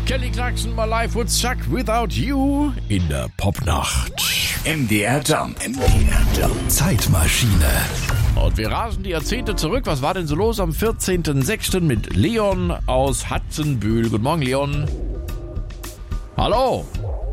Kelly Clarkson, My Life Would Suck Without You in der Popnacht. MDR Jump. MDR Jump. Zeitmaschine. Und wir rasen die Jahrzehnte zurück. Was war denn so los am 14.06. mit Leon aus Hatzenbühl? Guten Morgen, Leon. Hallo.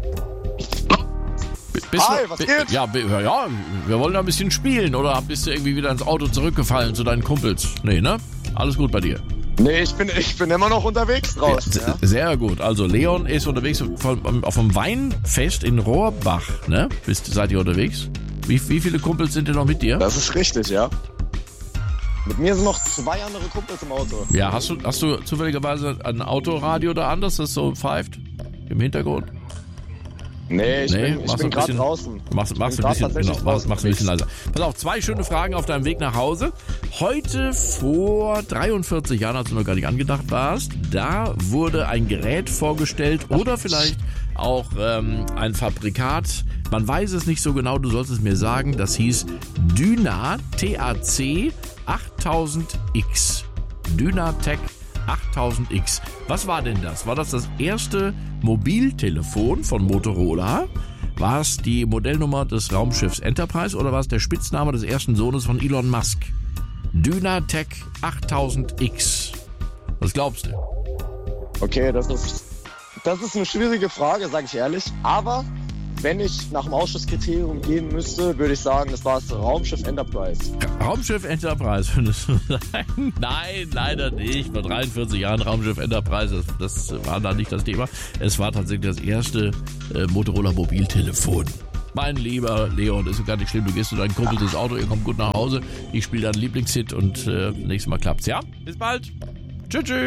Hi, was geht? Ja, wir wollen da ein bisschen spielen. Oder bist du irgendwie wieder ins Auto zurückgefallen zu deinen Kumpels? Nee, ne? Alles gut bei dir? Nee, ich bin immer noch unterwegs draußen. Ja. Sehr gut. Also Leon ist unterwegs auf dem Weinfest in Rohrbach, ne? Seid ihr unterwegs? Wie viele Kumpels sind denn noch mit dir? Das ist richtig, ja. Mit mir sind noch 2 andere Kumpels im Auto. Ja, hast du zufälligerweise ein Autoradio da an, dass das so pfeift im Hintergrund? Nee, ich bin gerade draußen. Machst ein bisschen leiser. Pass auf, 2 schöne Fragen auf deinem Weg nach Hause. Heute vor 43 Jahren, als du noch gar nicht angedacht warst, da wurde ein Gerät vorgestellt oder vielleicht auch ein Fabrikat. Man weiß es nicht so genau, du sollst es mir sagen. Das hieß Dyna TAC 8000X. Dynatec 8000X. Was war denn das? War das erste Mobiltelefon von Motorola? War es die Modellnummer des Raumschiffs Enterprise oder war es der Spitzname des ersten Sohnes von Elon Musk? Dynatec 8000X. Was glaubst du? Okay, das ist eine schwierige Frage, sage ich ehrlich. Aber wenn ich nach dem Ausschusskriterium gehen müsste, würde ich sagen, das war das Raumschiff Enterprise. Raumschiff Enterprise, würdest du sagen? Nein, leider nicht. Vor 43 Jahren Raumschiff Enterprise, das war da nicht das Thema. Es war tatsächlich das erste Motorola Mobiltelefon. Mein lieber Leon, ist gar nicht schlimm. Du gehst zu deinem Kumpel ins Auto, ihr kommt gut nach Hause. Ich spiele deinen Lieblingshit und nächstes Mal klappt's, ja? Bis bald. Tschüss.